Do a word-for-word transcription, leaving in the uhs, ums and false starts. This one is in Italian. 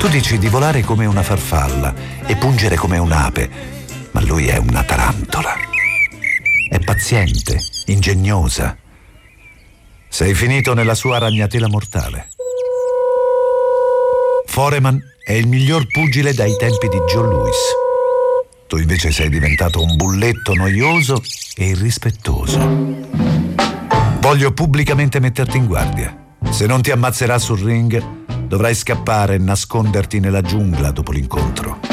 Tu dici di volare come una farfalla e pungere come un'ape, ma lui è una tarantola. È paziente, ingegnosa. Sei finito nella sua ragnatela mortale. Foreman è il miglior pugile dai tempi di Joe Louis. Tu invece sei diventato un bulletto noioso e irrispettoso. Voglio pubblicamente metterti in guardia. Se non ti ammazzerà sul ring, dovrai scappare e nasconderti nella giungla dopo l'incontro.